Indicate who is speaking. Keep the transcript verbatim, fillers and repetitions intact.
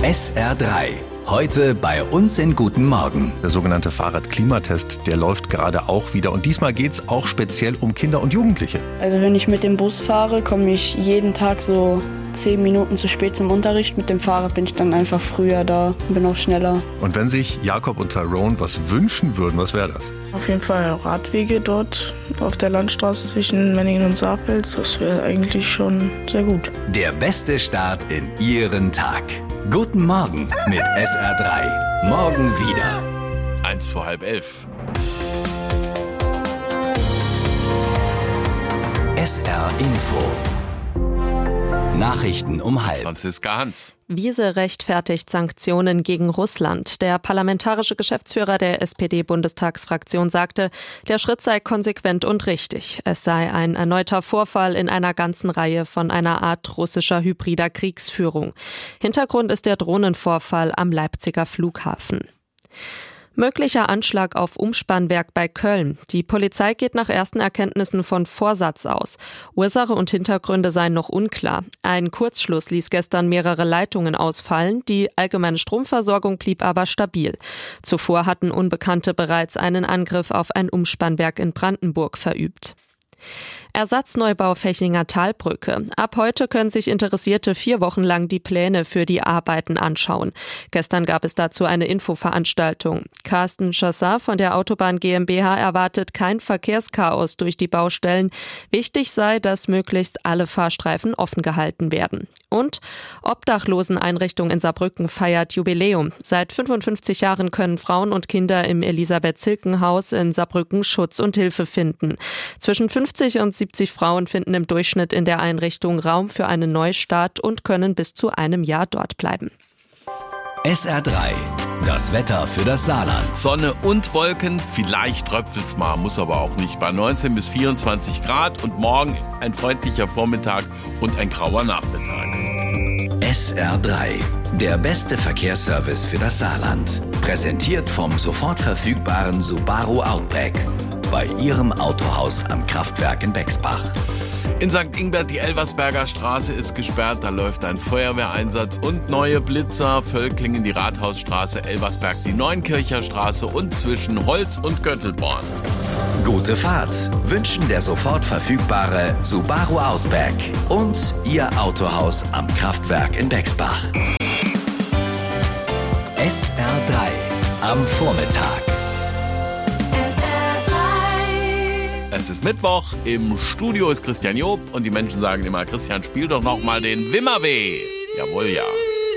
Speaker 1: S R drei. Heute bei uns in Guten Morgen.
Speaker 2: Der sogenannte Fahrradklimatest, der läuft gerade auch wieder. Und diesmal geht es auch speziell um Kinder und Jugendliche.
Speaker 3: Also wenn ich mit dem Bus fahre, komme ich jeden Tag so zehn Minuten zu spät zum Unterricht. Mit dem Fahrrad bin ich dann einfach früher da und bin auch schneller.
Speaker 2: Und wenn sich Jakob und Tyrone was wünschen würden, was wäre das?
Speaker 4: Auf jeden Fall Radwege dort auf der Landstraße zwischen Menningen und Saalfeld. Das wäre eigentlich schon sehr gut.
Speaker 1: Der beste Start in Ihren Tag. Guten Morgen mit S R drei. Morgen wieder.
Speaker 5: Eins vor halb elf.
Speaker 1: S R Info. Nachrichten um halb.
Speaker 5: Franziska Hans.
Speaker 6: Wiese rechtfertigt Sanktionen gegen Russland. Der parlamentarische Geschäftsführer der S P D-Bundestagsfraktion sagte, der Schritt sei konsequent und richtig. Es sei ein erneuter Vorfall in einer ganzen Reihe von einer Art russischer hybrider Kriegsführung. Hintergrund ist der Drohnenvorfall am Leipziger Flughafen. Möglicher Anschlag auf Umspannwerk bei Köln. Die Polizei geht nach ersten Erkenntnissen von Vorsatz aus. Ursache und Hintergründe seien noch unklar. Ein Kurzschluss ließ gestern mehrere Leitungen ausfallen. Die allgemeine Stromversorgung blieb aber stabil. Zuvor hatten Unbekannte bereits einen Angriff auf ein Umspannwerk in Brandenburg verübt. Ersatzneubau Fechinger Talbrücke. Ab heute können sich Interessierte vier Wochen lang die Pläne für die Arbeiten anschauen. Gestern gab es dazu eine Infoveranstaltung. Carsten Chassat von der Autobahn GmbH erwartet kein Verkehrschaos durch die Baustellen. Wichtig sei, dass möglichst alle Fahrstreifen offen gehalten werden. Und Obdachloseneinrichtung in Saarbrücken feiert Jubiläum. Seit fünfundfünfzig Jahren können Frauen und Kinder im Elisabeth-Zilken-Haus in Saarbrücken Schutz und Hilfe finden. Zwischen fünfzig und siebzig Frauen finden im Durchschnitt in der Einrichtung Raum für einen Neustart und können bis zu einem Jahr dort bleiben.
Speaker 1: S R drei. Das Wetter für das Saarland.
Speaker 5: Sonne und Wolken, vielleicht tröpfelt's mal, muss aber auch nicht. Bei neunzehn bis vierundzwanzig Grad und morgen ein freundlicher Vormittag und ein grauer Nachmittag.
Speaker 1: S R drei. Der beste Verkehrsservice für das Saarland. Präsentiert vom sofort verfügbaren Subaru Outback. Bei Ihrem Autohaus am Kraftwerk in Bexbach.
Speaker 5: In Sankt Ingbert, die Elversberger Straße ist gesperrt, da läuft ein Feuerwehreinsatz und neue Blitzer. Völklingen die Rathausstraße, Elversberg die Neunkircher Straße und zwischen Holz und Göttelborn.
Speaker 1: Gute Fahrt wünschen der sofort verfügbare Subaru Outback und Ihr Autohaus am Kraftwerk in Bexbach. S R drei am Vormittag.
Speaker 5: Es ist Mittwoch, im Studio ist Christian Job und die Menschen sagen immer, Christian, spiel doch noch mal den Wimmerweh. Jawohl, ja.